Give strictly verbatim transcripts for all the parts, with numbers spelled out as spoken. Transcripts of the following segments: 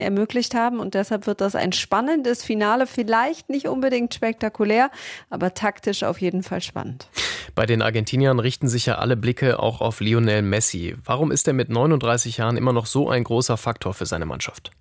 ermöglicht haben. Und deshalb wird das ein spannendes Finale, vielleicht nicht unbedingt spektakulär, aber taktisch auf jeden Fall spannend. Bei den Argentiniern richten sich ja alle Blicke auch auf Lionel Messi. Warum ist er mit neununddreißig Jahren immer noch so ein großer Faktor für seine Mannschaft?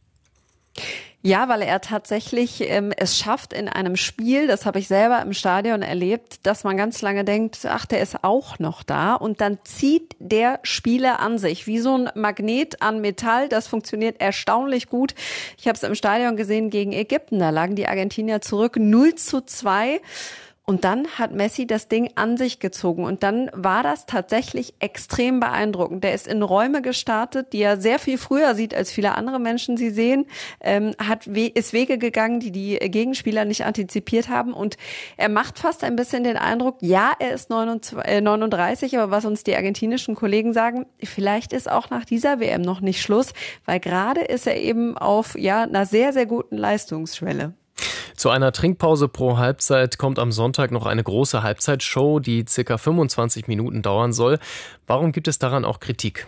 Ja, weil er tatsächlich ähm, es schafft in einem Spiel, das habe ich selber im Stadion erlebt, dass man ganz lange denkt, ach, der ist auch noch da, und dann zieht der Spieler an sich, wie so ein Magnet an Metall. Das funktioniert erstaunlich gut. Ich habe es im Stadion gesehen gegen Ägypten, da lagen die Argentinier zurück null zu zwei. Und dann hat Messi das Ding an sich gezogen. Und dann war das tatsächlich extrem beeindruckend. Der ist in Räume gestartet, die er sehr viel früher sieht, als viele andere Menschen sie sehen. Ähm, hat we- ist Wege gegangen, die die Gegenspieler nicht antizipiert haben. Und er macht fast ein bisschen den Eindruck, ja, er ist neununddreißig, aber was uns die argentinischen Kollegen sagen, vielleicht ist auch nach dieser W M noch nicht Schluss, weil gerade ist er eben auf ja einer sehr, sehr guten Leistungsschwelle. Zu einer Trinkpause pro Halbzeit kommt am Sonntag noch eine große Halbzeitshow, die ca. fünfundzwanzig Minuten dauern soll. Warum gibt es daran auch Kritik?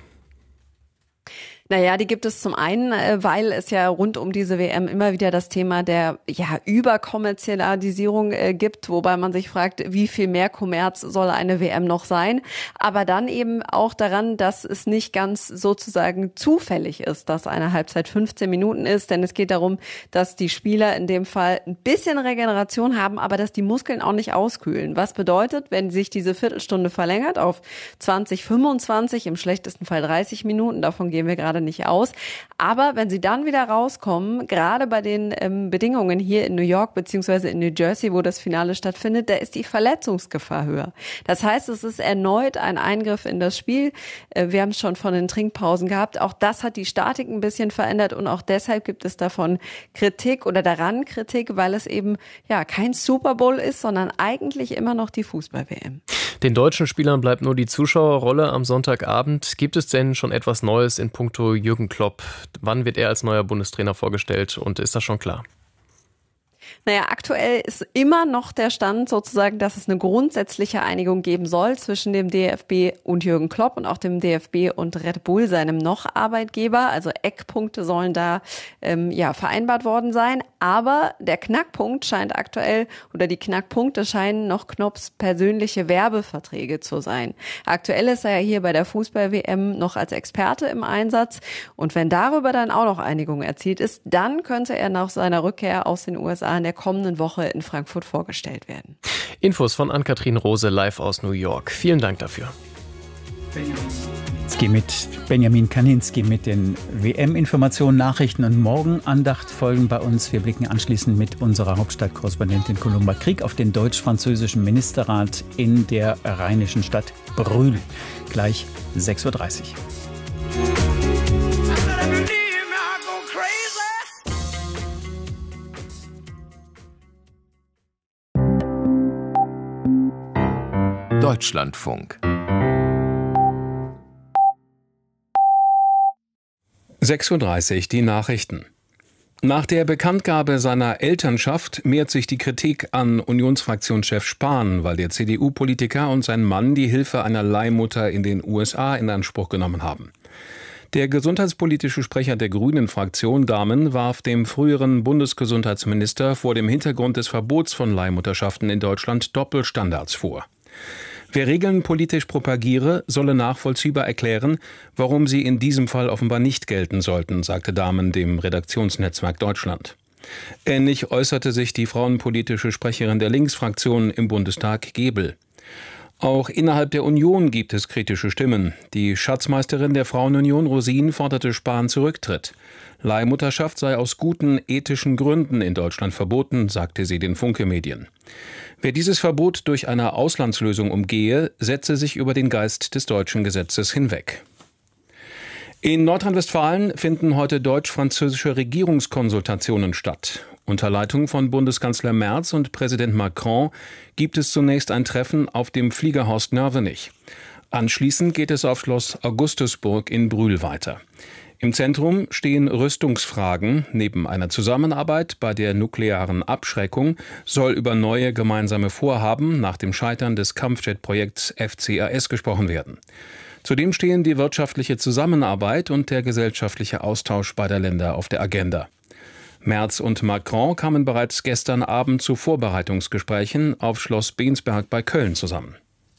Naja, die gibt es zum einen, weil es ja rund um diese W M immer wieder das Thema der ja Überkommerzialisierung äh, gibt, wobei man sich fragt, wie viel mehr Kommerz soll eine W M noch sein? Aber dann eben auch daran, dass es nicht ganz sozusagen zufällig ist, dass eine Halbzeit fünfzehn Minuten ist, denn es geht darum, dass die Spieler in dem Fall ein bisschen Regeneration haben, aber dass die Muskeln auch nicht auskühlen. Was bedeutet, wenn sich diese Viertelstunde verlängert auf zwanzig, fünfundzwanzig, im schlechtesten Fall dreißig Minuten, davon gehen wir gerade nicht aus. Aber wenn sie dann wieder rauskommen, gerade bei den ähm, Bedingungen hier in New York beziehungsweise in New Jersey, wo das Finale stattfindet, da ist die Verletzungsgefahr höher. Das heißt, es ist erneut ein Eingriff in das Spiel. Äh, wir haben es schon von den Trinkpausen gehabt. Auch das hat die Statik ein bisschen verändert und auch deshalb gibt es davon Kritik oder daran Kritik, weil es eben ja kein Super Bowl ist, sondern eigentlich immer noch die Fußball-W M. Den deutschen Spielern bleibt nur die Zuschauerrolle am Sonntagabend. Gibt es denn schon etwas Neues in puncto Jürgen Klopp? Wann wird er als neuer Bundestrainer vorgestellt und ist das schon klar? Naja, aktuell ist immer noch der Stand sozusagen, dass es eine grundsätzliche Einigung geben soll zwischen dem D F B und Jürgen Klopp und auch dem D F B und Red Bull, seinem noch Arbeitgeber. Also Eckpunkte sollen da ähm, ja vereinbart worden sein. Aber der Knackpunkt scheint aktuell, oder die Knackpunkte scheinen noch Knopps persönliche Werbeverträge zu sein. Aktuell ist er ja hier bei der Fußball-W M noch als Experte im Einsatz. Und wenn darüber dann auch noch Einigung erzielt ist, dann könnte er nach seiner Rückkehr aus den U S A in der kommenden Woche in Frankfurt vorgestellt werden. Infos von Ann-Kathrin Rose live aus New York. Vielen Dank dafür. Jetzt mit Benjamin Kaninski mit den W M-Informationen, Nachrichten und Morgenandacht folgen bei uns. Wir blicken anschließend mit unserer Hauptstadtkorrespondentin Columba Krieg auf den deutsch-französischen Ministerrat in der rheinischen Stadt Brühl. Gleich sechs Uhr dreißig. Deutschlandfunk. sechs Uhr dreißig, die Nachrichten. Nach der Bekanntgabe seiner Elternschaft mehrt sich die Kritik an Unionsfraktionschef Spahn, weil der C D U-Politiker und sein Mann die Hilfe einer Leihmutter in den U S A in Anspruch genommen haben. Der gesundheitspolitische Sprecher der Grünen-Fraktion, Dahmen, warf dem früheren Bundesgesundheitsminister vor dem Hintergrund des Verbots von Leihmutterschaften in Deutschland Doppelstandards vor. Wer Regeln politisch propagiere, solle nachvollziehbar erklären, warum sie in diesem Fall offenbar nicht gelten sollten, sagte Dahmen dem Redaktionsnetzwerk Deutschland. Ähnlich äußerte sich die frauenpolitische Sprecherin der Linksfraktion im Bundestag, Gebel. Auch innerhalb der Union gibt es kritische Stimmen. Die Schatzmeisterin der Frauenunion, Rosin, forderte Spahn Zurücktritt. Leihmutterschaft sei aus guten ethischen Gründen in Deutschland verboten, sagte sie den Funke-Medien. Wer dieses Verbot durch eine Auslandslösung umgehe, setze sich über den Geist des deutschen Gesetzes hinweg. In Nordrhein-Westfalen finden heute deutsch-französische Regierungskonsultationen statt. Unter Leitung von Bundeskanzler Merz und Präsident Macron gibt es zunächst ein Treffen auf dem Fliegerhorst Nörvenich. Anschließend geht es auf Schloss Augustusburg in Brühl weiter. Im Zentrum stehen Rüstungsfragen. Neben einer Zusammenarbeit bei der nuklearen Abschreckung soll über neue gemeinsame Vorhaben nach dem Scheitern des Kampfjet-Projekts F C A S gesprochen werden. Zudem stehen die wirtschaftliche Zusammenarbeit und der gesellschaftliche Austausch beider Länder auf der Agenda. Merz und Macron kamen bereits gestern Abend zu Vorbereitungsgesprächen auf Schloss Bensberg bei Köln zusammen.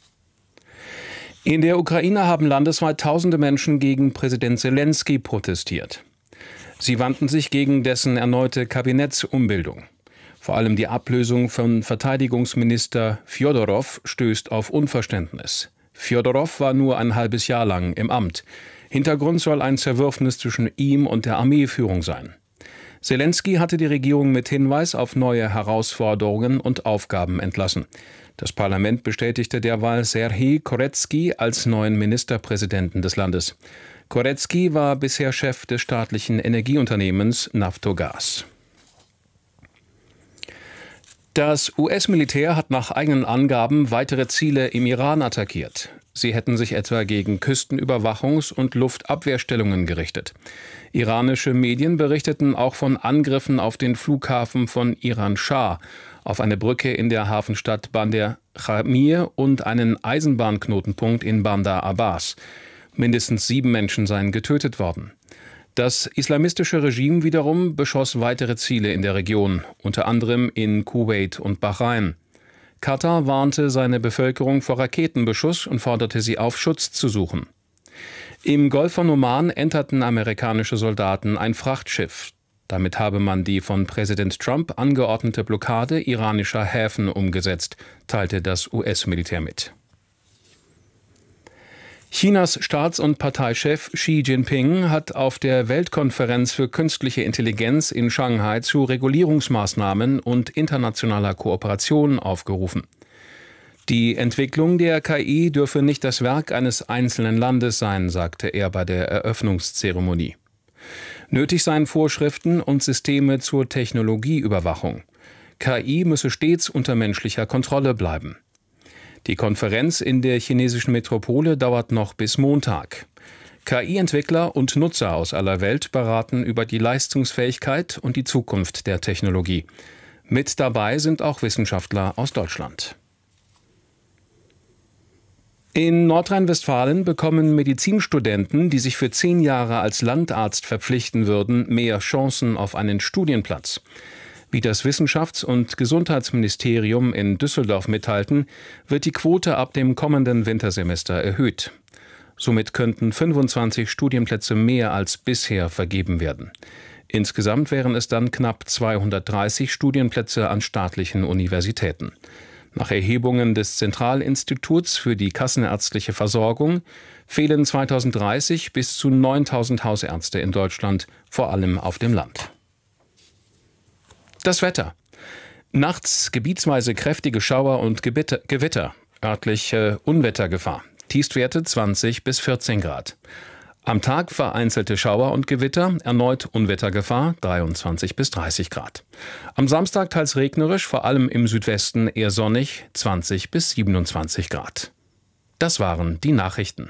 In der Ukraine haben landesweit tausende Menschen gegen Präsident Selenskyj protestiert. Sie wandten sich gegen dessen erneute Kabinettsumbildung. Vor allem die Ablösung von Verteidigungsminister Fjodorow stößt auf Unverständnis. Fjodorow war nur ein halbes Jahr lang im Amt. Hintergrund soll ein Zerwürfnis zwischen ihm und der Armeeführung sein. Selenskyj hatte die Regierung mit Hinweis auf neue Herausforderungen und Aufgaben entlassen. Das Parlament bestätigte derweil Serhij Koretsky als neuen Ministerpräsidenten des Landes. Koretsky war bisher Chef des staatlichen Energieunternehmens Naftogaz. Das U S-Militär hat nach eigenen Angaben weitere Ziele im Iran attackiert. Sie hätten sich etwa gegen Küstenüberwachungs- und Luftabwehrstellungen gerichtet. Iranische Medien berichteten auch von Angriffen auf den Flughafen von Iran-Schah, auf eine Brücke in der Hafenstadt Bandar Khamir und einen Eisenbahnknotenpunkt in Bandar Abbas. Mindestens sieben Menschen seien getötet worden. Das islamistische Regime wiederum beschoss weitere Ziele in der Region, unter anderem in Kuwait und Bahrain. Katar warnte seine Bevölkerung vor Raketenbeschuss und forderte sie auf, Schutz zu suchen. Im Golf von Oman enterten amerikanische Soldaten ein Frachtschiff. Damit habe man die von Präsident Trump angeordnete Blockade iranischer Häfen umgesetzt, teilte das U S-Militär mit. Chinas Staats- und Parteichef Xi Jinping hat auf der Weltkonferenz für künstliche Intelligenz in Shanghai zu Regulierungsmaßnahmen und internationaler Kooperation aufgerufen. Die Entwicklung der K I dürfe nicht das Werk eines einzelnen Landes sein, sagte er bei der Eröffnungszeremonie. Nötig seien Vorschriften und Systeme zur Technologieüberwachung. K I müsse stets unter menschlicher Kontrolle bleiben. Die Konferenz in der chinesischen Metropole dauert noch bis Montag. K I-Entwickler und Nutzer aus aller Welt beraten über die Leistungsfähigkeit und die Zukunft der Technologie. Mit dabei sind auch Wissenschaftler aus Deutschland. In Nordrhein-Westfalen bekommen Medizinstudenten, die sich für zehn Jahre als Landarzt verpflichten würden, mehr Chancen auf einen Studienplatz. Wie das Wissenschafts- und Gesundheitsministerium in Düsseldorf mitteilten, wird die Quote ab dem kommenden Wintersemester erhöht. Somit könnten fünfundzwanzig Studienplätze mehr als bisher vergeben werden. Insgesamt wären es dann knapp zweihundertdreißig Studienplätze an staatlichen Universitäten. Nach Erhebungen des Zentralinstituts für die kassenärztliche Versorgung fehlen zweitausenddreißig bis zu neuntausend Hausärzte in Deutschland, vor allem auf dem Land. Das Wetter. Nachts gebietsweise kräftige Schauer und Gewitter, Gewitter. Örtliche Unwettergefahr. Tiefstwerte zwanzig bis vierzehn Grad. Am Tag vereinzelte Schauer und Gewitter, erneut Unwettergefahr, dreiundzwanzig bis dreißig Grad. Am Samstag teils regnerisch, vor allem im Südwesten eher sonnig, zwanzig bis siebenundzwanzig Grad. Das waren die Nachrichten.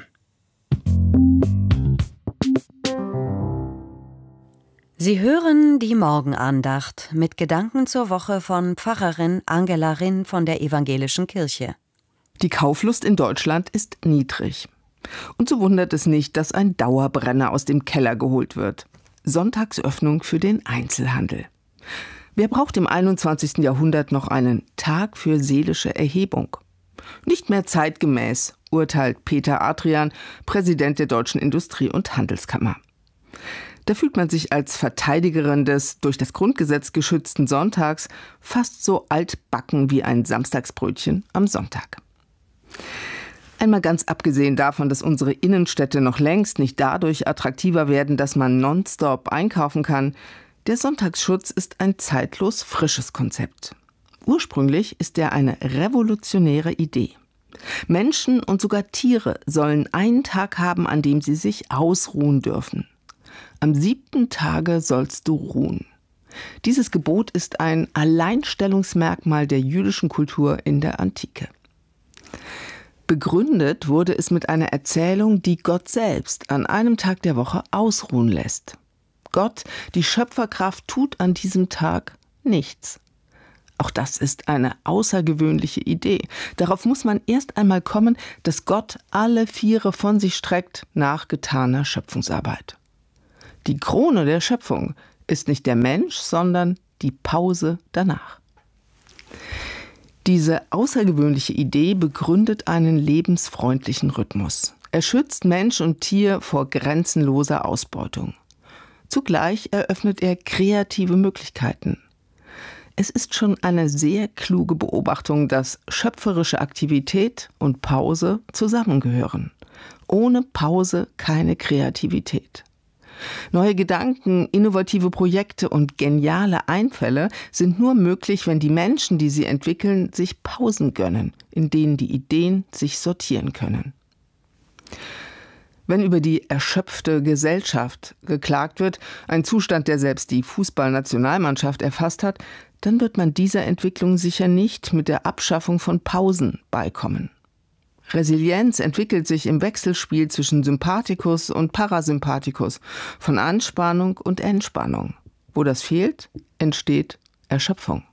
Sie hören die Morgenandacht mit Gedanken zur Woche von Pfarrerin Angela Rinn von der Evangelischen Kirche. Die Kauflust in Deutschland ist niedrig. Und so wundert es nicht, dass ein Dauerbrenner aus dem Keller geholt wird. Sonntagsöffnung für den Einzelhandel. Wer braucht im einundzwanzigsten Jahrhundert noch einen Tag für seelische Erhebung? Nicht mehr zeitgemäß, urteilt Peter Adrian, Präsident der Deutschen Industrie- und Handelskammer. Da fühlt man sich als Verteidigerin des durch das Grundgesetz geschützten Sonntags fast so altbacken wie ein Samstagsbrötchen am Sonntag. Einmal ganz abgesehen davon, dass unsere Innenstädte noch längst nicht dadurch attraktiver werden, dass man nonstop einkaufen kann, der Sonntagsschutz ist ein zeitlos frisches Konzept. Ursprünglich ist er eine revolutionäre Idee. Menschen und sogar Tiere sollen einen Tag haben, an dem sie sich ausruhen dürfen. Am siebten Tage sollst du ruhen. Dieses Gebot ist ein Alleinstellungsmerkmal der jüdischen Kultur in der Antike. Begründet wurde es mit einer Erzählung, die Gott selbst an einem Tag der Woche ausruhen lässt. Gott, die Schöpferkraft, tut an diesem Tag nichts. Auch das ist eine außergewöhnliche Idee. Darauf muss man erst einmal kommen, dass Gott alle Viere von sich streckt nach getaner Schöpfungsarbeit. Die Krone der Schöpfung ist nicht der Mensch, sondern die Pause danach. Diese außergewöhnliche Idee begründet einen lebensfreundlichen Rhythmus. Er schützt Mensch und Tier vor grenzenloser Ausbeutung. Zugleich eröffnet er kreative Möglichkeiten. Es ist schon eine sehr kluge Beobachtung, dass schöpferische Aktivität und Pause zusammengehören. Ohne Pause keine Kreativität. Neue Gedanken, innovative Projekte und geniale Einfälle sind nur möglich, wenn die Menschen, die sie entwickeln, sich Pausen gönnen, in denen die Ideen sich sortieren können. Wenn über die erschöpfte Gesellschaft geklagt wird, ein Zustand, der selbst die Fußballnationalmannschaft erfasst hat, dann wird man dieser Entwicklung sicher nicht mit der Abschaffung von Pausen beikommen. Resilienz entwickelt sich im Wechselspiel zwischen Sympathikus und Parasympathikus, von Anspannung und Entspannung. Wo das fehlt, entsteht Erschöpfung.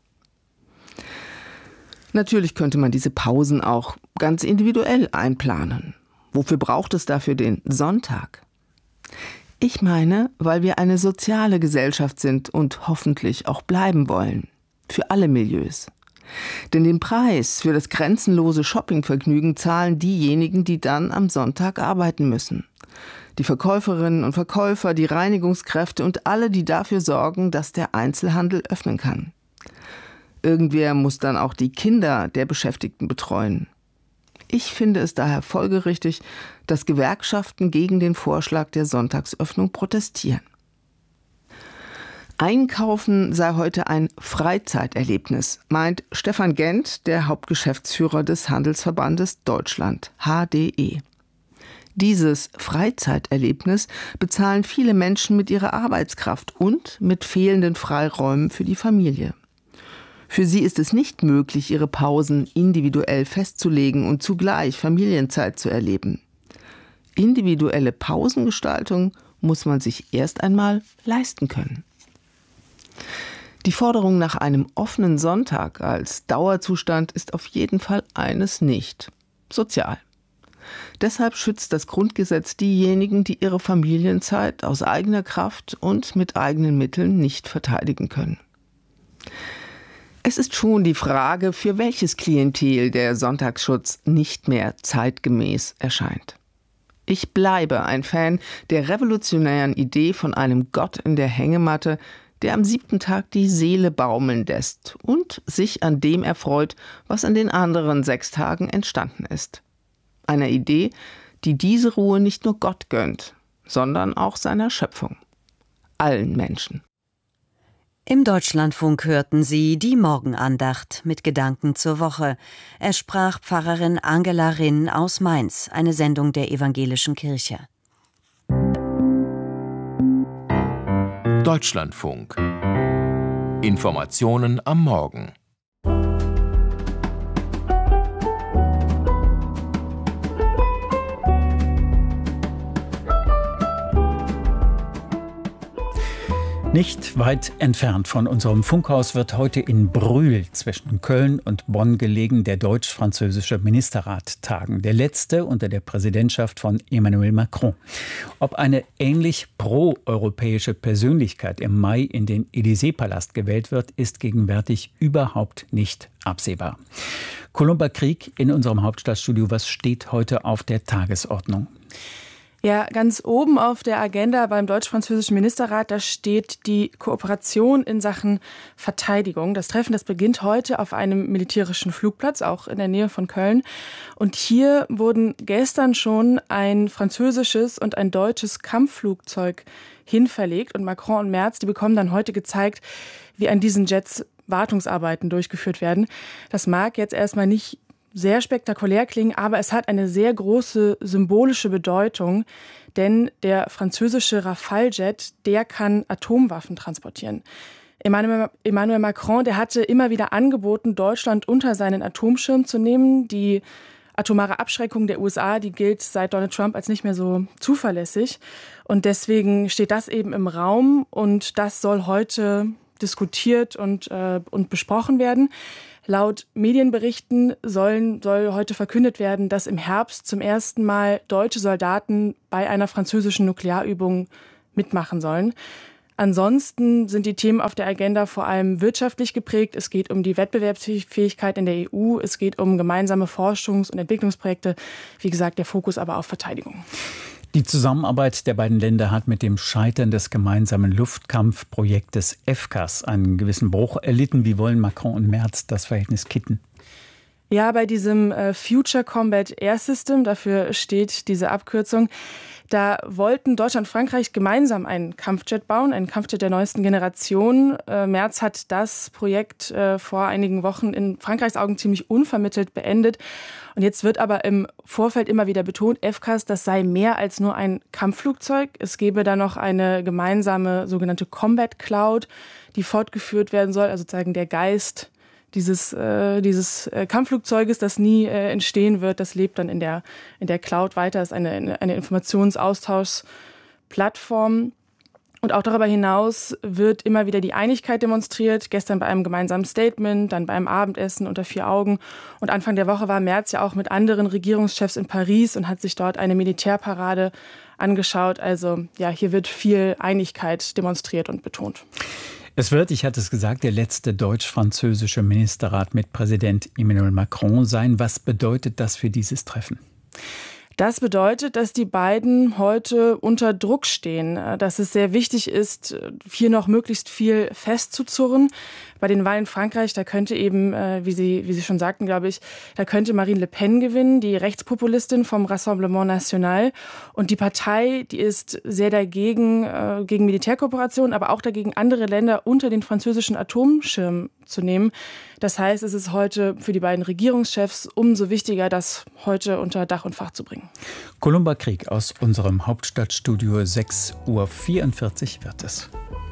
Natürlich könnte man diese Pausen auch ganz individuell einplanen. Wofür braucht es dafür den Sonntag? Ich meine, weil wir eine soziale Gesellschaft sind und hoffentlich auch bleiben wollen. Für alle Milieus. Denn den Preis für das grenzenlose Shoppingvergnügen zahlen diejenigen, die dann am Sonntag arbeiten müssen. Die Verkäuferinnen und Verkäufer, die Reinigungskräfte und alle, die dafür sorgen, dass der Einzelhandel öffnen kann. Irgendwer muss dann auch die Kinder der Beschäftigten betreuen. Ich finde es daher folgerichtig, dass Gewerkschaften gegen den Vorschlag der Sonntagsöffnung protestieren. Einkaufen sei heute ein Freizeiterlebnis, meint Stefan Gent, der Hauptgeschäftsführer des Handelsverbandes Deutschland, H D E. Dieses Freizeiterlebnis bezahlen viele Menschen mit ihrer Arbeitskraft und mit fehlenden Freiräumen für die Familie. Für sie ist es nicht möglich, ihre Pausen individuell festzulegen und zugleich Familienzeit zu erleben. Individuelle Pausengestaltung muss man sich erst einmal leisten können. Die Forderung nach einem offenen Sonntag als Dauerzustand ist auf jeden Fall eines nicht: sozial. Deshalb schützt das Grundgesetz diejenigen, die ihre Familienzeit aus eigener Kraft und mit eigenen Mitteln nicht verteidigen können. Es ist schon die Frage, für welches Klientel der Sonntagsschutz nicht mehr zeitgemäß erscheint. Ich bleibe ein Fan der revolutionären Idee von einem Gott in der Hängematte, der am siebten Tag die Seele baumeln lässt und sich an dem erfreut, was an den anderen sechs Tagen entstanden ist. Einer Idee, die diese Ruhe nicht nur Gott gönnt, sondern auch seiner Schöpfung. Allen Menschen. Im Deutschlandfunk hörten Sie die Morgenandacht mit Gedanken zur Woche. Es sprach Pfarrerin Angela Rinn aus Mainz, eine Sendung der Evangelischen Kirche. Deutschlandfunk. Informationen am Morgen. Nicht weit entfernt von unserem Funkhaus wird heute in Brühl zwischen Köln und Bonn gelegen der deutsch-französische Ministerrat tagen. Der letzte unter der Präsidentschaft von Emmanuel Macron. Ob eine ähnlich pro-europäische Persönlichkeit im Mai in den Élysée-Palast gewählt wird, ist gegenwärtig überhaupt nicht absehbar. Columba Krieg in unserem Hauptstadtstudio. Was steht heute auf der Tagesordnung? Ja, ganz oben auf der Agenda beim deutsch-französischen Ministerrat, da steht die Kooperation in Sachen Verteidigung. Das Treffen, das beginnt heute auf einem militärischen Flugplatz, auch in der Nähe von Köln. Und hier wurden gestern schon ein französisches und ein deutsches Kampfflugzeug hinverlegt. Und Macron und Merz, die bekommen dann heute gezeigt, wie an diesen Jets Wartungsarbeiten durchgeführt werden. Das mag jetzt erstmal nicht sehr spektakulär klingen, aber es hat eine sehr große symbolische Bedeutung, denn der französische Rafale-Jet, der kann Atomwaffen transportieren. Emmanuel, Emmanuel Macron, der hatte immer wieder angeboten, Deutschland unter seinen Atomschirm zu nehmen. Die atomare Abschreckung der U S A, die gilt seit Donald Trump als nicht mehr so zuverlässig. Und deswegen steht das eben im Raum und das soll heute diskutiert und, äh, und besprochen werden. Laut Medienberichten sollen, soll heute verkündet werden, dass im Herbst zum ersten Mal deutsche Soldaten bei einer französischen Nuklearübung mitmachen sollen. Ansonsten sind die Themen auf der Agenda vor allem wirtschaftlich geprägt. Es geht um die Wettbewerbsfähigkeit in der E U, es geht um gemeinsame Forschungs- und Entwicklungsprojekte. Wie gesagt, der Fokus aber auf Verteidigung. Die Zusammenarbeit der beiden Länder hat mit dem Scheitern des gemeinsamen Luftkampfprojektes FCAS einen gewissen Bruch erlitten. Wie wollen Macron und Merz das Verhältnis kitten? Ja, bei diesem äh, Future Combat Air System, dafür steht diese Abkürzung, da wollten Deutschland und Frankreich gemeinsam einen Kampfjet bauen, einen Kampfjet der neuesten Generation. Äh, Merz hat das Projekt äh, vor einigen Wochen in Frankreichs Augen ziemlich unvermittelt beendet. Und jetzt wird aber im Vorfeld immer wieder betont, FCAS, das sei mehr als nur ein Kampfflugzeug. Es gebe da noch eine gemeinsame sogenannte Combat Cloud, die fortgeführt werden soll, also sozusagen der Geist dieses, äh, dieses äh, Kampfflugzeuges, das nie äh, entstehen wird, das lebt dann in der, in der Cloud weiter, das ist eine, eine Informationsaustauschplattform. Und auch darüber hinaus wird immer wieder die Einigkeit demonstriert, gestern bei einem gemeinsamen Statement, dann beim Abendessen unter vier Augen. Und Anfang der Woche war Merz ja auch mit anderen Regierungschefs in Paris und hat sich dort eine Militärparade angeschaut. Also ja, hier wird viel Einigkeit demonstriert und betont. Es wird, ich hatte es gesagt, der letzte deutsch-französische Ministerrat mit Präsident Emmanuel Macron sein. Was bedeutet das für dieses Treffen? Das bedeutet, dass die beiden heute unter Druck stehen, dass es sehr wichtig ist, hier noch möglichst viel festzuzurren. Bei den Wahlen in Frankreich, da könnte eben, wie Sie, wie Sie schon sagten, glaube ich, da könnte Marine Le Pen gewinnen, die Rechtspopulistin vom Rassemblement National. Und die Partei, die ist sehr dagegen, gegen Militärkooperation, aber auch dagegen, andere Länder unter den französischen Atomschirm zu nehmen. Das heißt, es ist heute für die beiden Regierungschefs umso wichtiger, das heute unter Dach und Fach zu bringen. Columba Krieg aus unserem Hauptstadtstudio, sechs Uhr vierundvierzig wird es.